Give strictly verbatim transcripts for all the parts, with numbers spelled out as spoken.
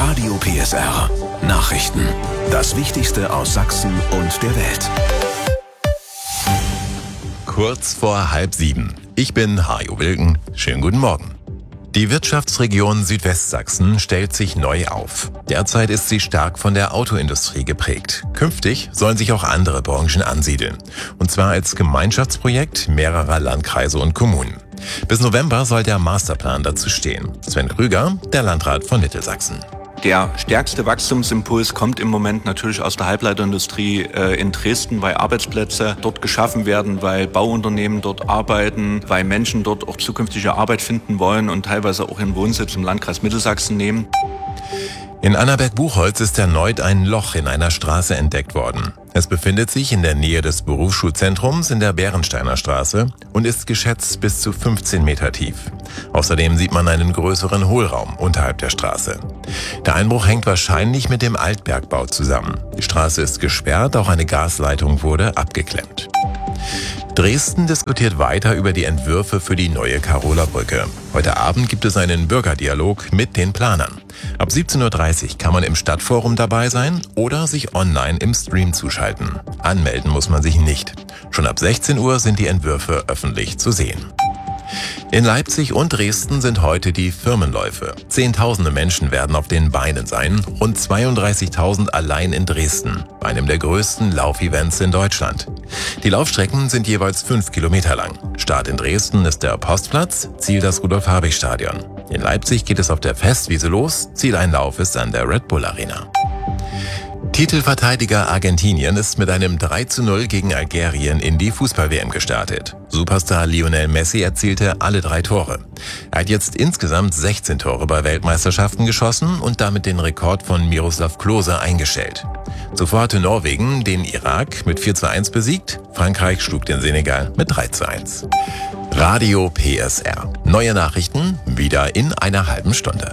Radio P S R Nachrichten. Das Wichtigste aus Sachsen und der Welt. Kurz vor halb sieben. Ich bin Hajo Wilken. Schönen guten Morgen. Die Wirtschaftsregion Südwestsachsen stellt sich neu auf. Derzeit ist sie stark von der Autoindustrie geprägt. Künftig sollen sich auch andere Branchen ansiedeln. Und zwar als Gemeinschaftsprojekt mehrerer Landkreise und Kommunen. Bis November soll der Masterplan dazu stehen. Sven Krüger, der Landrat von Mittelsachsen. Der stärkste Wachstumsimpuls kommt im Moment natürlich aus der Halbleiterindustrie äh, in Dresden, weil Arbeitsplätze dort geschaffen werden, weil Bauunternehmen dort arbeiten, weil Menschen dort auch zukünftige Arbeit finden wollen und teilweise auch ihren Wohnsitz im Landkreis Mittelsachsen nehmen. In Annaberg-Buchholz ist erneut ein Loch in einer Straße entdeckt worden. Es befindet sich in der Nähe des Berufsschulzentrums in der Bärensteiner Straße und ist geschätzt bis zu fünfzehn Meter tief. Außerdem sieht man einen größeren Hohlraum unterhalb der Straße. Der Einbruch hängt wahrscheinlich mit dem Altbergbau zusammen. Die Straße ist gesperrt, auch eine Gasleitung wurde abgeklemmt. Dresden diskutiert weiter über die Entwürfe für die neue Karola-Brücke. Heute Abend gibt es einen Bürgerdialog mit den Planern. Ab siebzehn Uhr dreißig kann man im Stadtforum dabei sein oder sich online im Stream zuschalten. Anmelden muss man sich nicht. Schon ab sechzehn Uhr sind die Entwürfe öffentlich zu sehen. In Leipzig und Dresden sind heute die Firmenläufe. Zehntausende Menschen werden auf den Beinen sein, rund zweiunddreißigtausend allein in Dresden, einem der größten Laufevents in Deutschland. Die Laufstrecken sind jeweils fünf Kilometer lang. Start in Dresden ist der Postplatz, Ziel das Rudolf-Habich-Stadion. In Leipzig geht es auf der Festwiese los, Zieleinlauf ist an der Red Bull Arena. Titelverteidiger Argentinien ist mit einem drei zu null gegen Algerien in die Fußball-W M gestartet. Superstar Lionel Messi erzielte alle drei Tore. Er hat jetzt insgesamt sechzehn Tore bei Weltmeisterschaften geschossen und damit den Rekord von Miroslav Klose eingestellt. Zuvor hatte Norwegen den Irak mit vier zu eins besiegt, Frankreich schlug den Senegal mit drei zu eins. Radio P S R. Neue Nachrichten wieder in einer halben Stunde.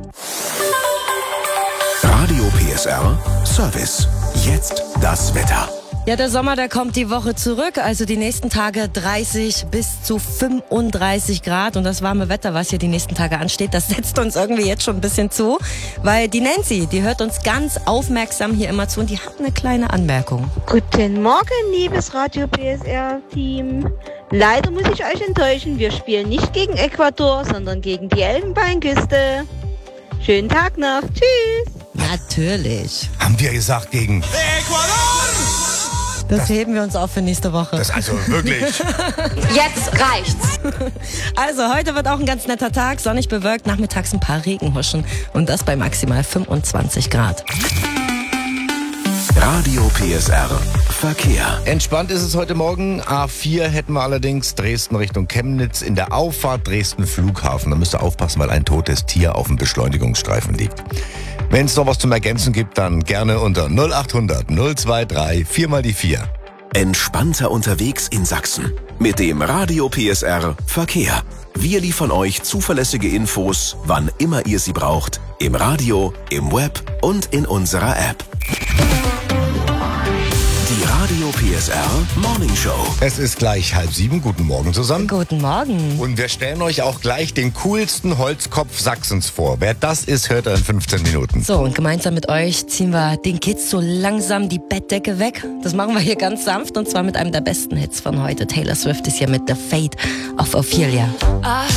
Radio P S R Service. Jetzt das Wetter. Ja, der Sommer, der kommt die Woche zurück, also die nächsten Tage dreißig bis zu fünfunddreißig Grad und das warme Wetter, was hier die nächsten Tage ansteht, das setzt uns irgendwie jetzt schon ein bisschen zu, weil die Nancy, die hört uns ganz aufmerksam hier immer zu und die hat eine kleine Anmerkung. Guten Morgen, liebes Radio P S R-Team. Leider muss ich euch enttäuschen, wir spielen nicht gegen Ecuador, sondern gegen die Elfenbeinküste. Schönen Tag noch, tschüss. Natürlich. Haben wir gesagt gegen Ecuador? Das, das heben wir uns auf für nächste Woche. Das also wirklich. Jetzt reicht's. Also heute wird auch ein ganz netter Tag, sonnig bewölkt, nachmittags ein paar Regenhuschen und das bei maximal fünfundzwanzig Grad. Radio P S R Verkehr. Entspannt ist es heute Morgen. A vier hätten wir allerdings Dresden Richtung Chemnitz in der Auffahrt Dresden Flughafen. Da müsst ihr aufpassen, weil ein totes Tier auf dem Beschleunigungsstreifen liegt. Wenn es noch was zum Ergänzen gibt, dann gerne unter null acht hundert null zwei drei vier mal die vier. Entspannter unterwegs in Sachsen. Mit dem Radio P S R Verkehr. Wir liefern euch zuverlässige Infos, wann immer ihr sie braucht. Im Radio, im Web und in unserer App. Die Radio P S R Morning Show. Es ist gleich halb sieben. Guten Morgen zusammen. Guten Morgen. Und wir stellen euch auch gleich den coolsten Holzkopf Sachsens vor. Wer das ist, hört er in fünfzehn Minuten. So, und gemeinsam mit euch ziehen wir den Kids so langsam die Bettdecke weg. Das machen wir hier ganz sanft und zwar mit einem der besten Hits von heute. Taylor Swift ist hier mit The Fate of Ophelia.